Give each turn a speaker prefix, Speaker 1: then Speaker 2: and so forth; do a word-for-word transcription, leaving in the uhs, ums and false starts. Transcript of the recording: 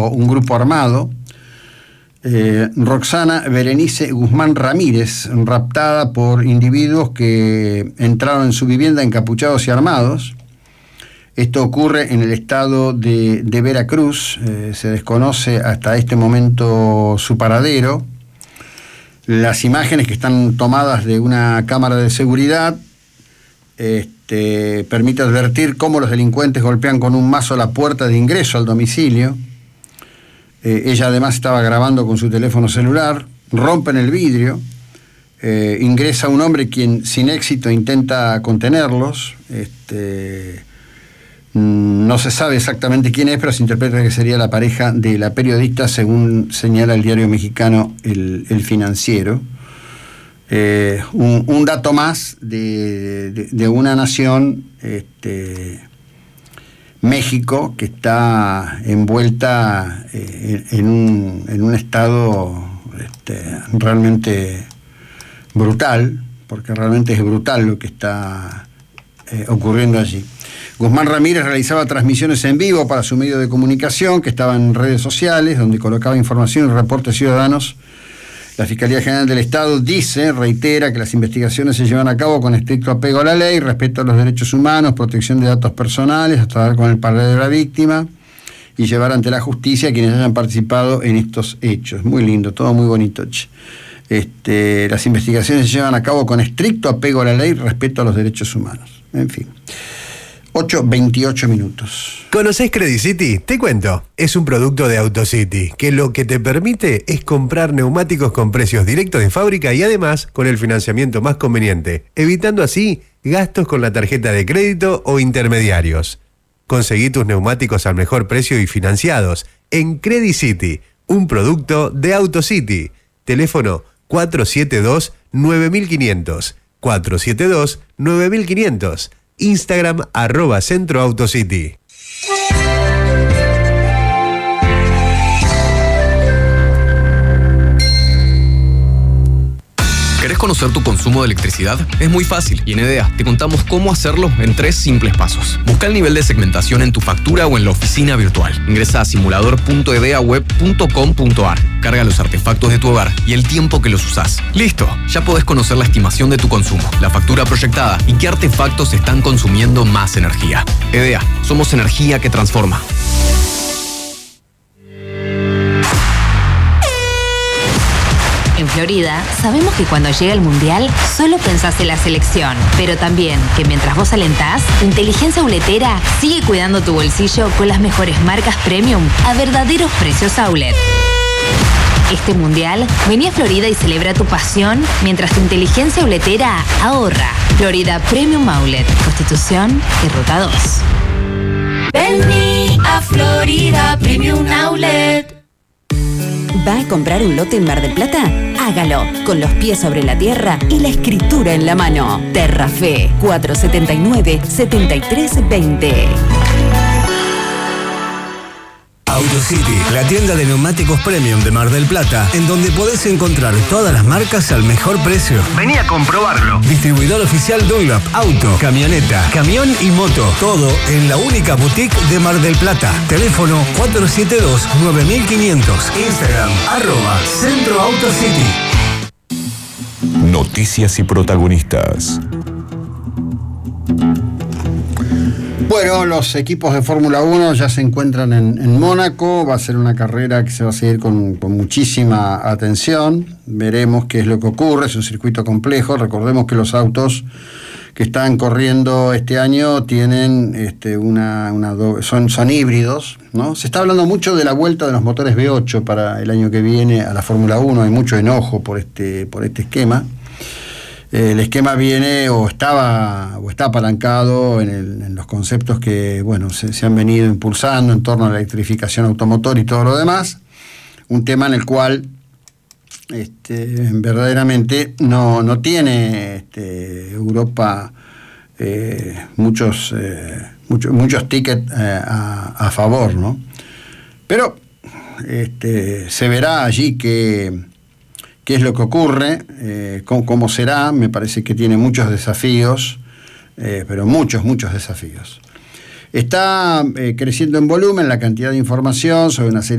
Speaker 1: un grupo armado. Eh, Roxana Berenice Guzmán Ramírez, raptada por individuos que entraron en su vivienda encapuchados y armados. Esto ocurre en el estado de, de Veracruz. Eh, se desconoce hasta este momento su paradero. Las imágenes, que están tomadas de una cámara de seguridad, este, permite advertir cómo los delincuentes golpean con un mazo la puerta de ingreso al domicilio. Eh, ella además estaba grabando con su teléfono celular. Rompen el vidrio. Eh, ingresa un hombre quien sin éxito intenta contenerlos. Este, no se sabe exactamente quién es, pero se interpreta que sería la pareja de la periodista, según señala el diario mexicano El, el Financiero. Eh, un, un dato más de, de, de una nación, este, México, que está envuelta eh, en, un, en un estado este, realmente brutal, porque realmente es brutal lo que está eh, ocurriendo allí. Guzmán Ramírez realizaba transmisiones en vivo para su medio de comunicación, que estaba en redes sociales, donde colocaba información y reportes ciudadanos. La Fiscalía General del Estado dice, reitera, que las investigaciones se llevan a cabo con estricto apego a la ley, respeto a los derechos humanos, protección de datos personales, hasta dar con el paradero de la víctima y llevar ante la justicia a quienes hayan participado en estos hechos. Muy lindo, todo muy bonito. Este, las investigaciones se llevan a cabo con estricto apego a la ley, respeto a los derechos humanos. En fin. ocho veintiocho minutos.
Speaker 2: ¿Conocés Credit City? Te cuento. Es un producto de AutoCity, que lo que te permite es comprar neumáticos con precios directos de fábrica y además con el financiamiento más conveniente, evitando así gastos con la tarjeta de crédito o intermediarios. Conseguí tus neumáticos al mejor precio y financiados en Credit City, un producto de AutoCity. Teléfono cuatro siete dos nueve cinco cero cero, cuatro siete dos nueve cinco cero cero. Instagram, arroba Centro AutoCity.
Speaker 3: ¿Querés conocer tu consumo de electricidad? Es muy fácil y en EDEA te contamos cómo hacerlo en tres simples pasos. Busca el nivel de segmentación en tu factura o en la oficina virtual. Ingresa a simulador punto edeaweb punto com punto ar. Carga los artefactos de tu hogar y el tiempo que los usás. ¡Listo! Ya podés conocer la estimación de tu consumo, la factura proyectada y qué artefactos están consumiendo más energía. EDEA, somos energía que transforma.
Speaker 4: En Florida, sabemos que cuando llega el Mundial, solo pensás en la selección. Pero también que mientras vos alentás, tu inteligencia outletera sigue cuidando tu bolsillo con las mejores marcas premium a verdaderos precios outlet. Este Mundial, vení a Florida y celebra tu pasión mientras tu inteligencia outletera ahorra. Florida Premium Outlet, Constitución y Ruta dos.
Speaker 5: Vení a Florida Premium Outlet.
Speaker 6: ¿Va a comprar un lote en Mar del Plata? Hágalo, con los pies sobre la tierra y la escritura en la mano. Terrafe, cuatro siete nueve, siete tres dos cero.
Speaker 7: AutoCity, la tienda de neumáticos premium de Mar del Plata, en donde podés encontrar todas las marcas al mejor precio. Vení a comprobarlo. Distribuidor oficial Dunlop, auto, camioneta, camión y moto. Todo en la única boutique de Mar del Plata. Teléfono cuatro siete dos nueve cinco cero cero. Instagram, arroba Centro AutoCity.
Speaker 8: Noticias y protagonistas.
Speaker 1: Bueno, los equipos de Fórmula uno ya se encuentran en, en Mónaco. Va a ser una carrera que se va a seguir con, con muchísima atención. Veremos qué es lo que ocurre. Es un circuito complejo. Recordemos que los autos que están corriendo este año tienen este, una, una do... son, son híbridos, ¿no? Se está hablando mucho de la vuelta de los motores V ocho para el año que viene a la Fórmula uno. Hay mucho enojo por este, por este esquema. El esquema viene o estaba o está apalancado en, el, en los conceptos que bueno se, se han venido impulsando en torno a la electrificación automotor y todo lo demás. Un tema en el cual este, verdaderamente no, no tiene este, Europa eh, muchos, eh, muchos, muchos tickets eh, a, a favor, ¿no? Pero este, se verá allí que qué es lo que ocurre, eh, cómo, cómo será. Me parece que tiene muchos desafíos, eh, pero muchos, muchos desafíos. Está eh, creciendo en volumen la cantidad de información sobre una serie